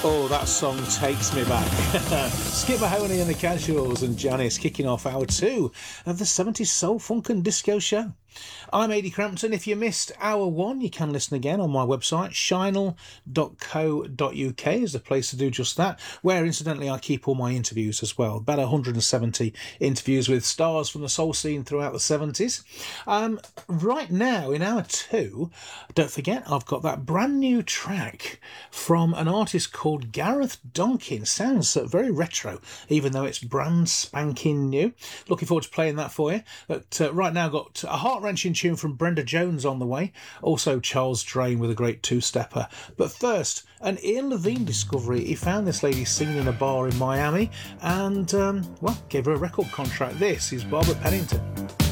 Oh, that song takes me back. Skip Mahoney and the Casuals and Janice kicking off hour 2 of the 70s Soul, Funk and Disco Show. I'm Ady Crampton. If you missed hour 1, you can listen again on my website. Shinel.co.uk is the place to do just that, where incidentally I keep all my interviews as well. About 170 interviews with stars from the soul scene throughout the 70s. Right now in hour 2, don't forget I've got that brand new track from an artist called Gareth Donkin. Sounds very retro, even though it's brand spanking new. Looking forward to playing that for you. But right now I've got a heart-wrenching tune from Brenda Jones on the way. Also Charles Drain with a great two-stepper. But first, an Ian Levine discovery. He found this lady singing in a bar in Miami and, gave her a record contract. This is Barbara Pennington.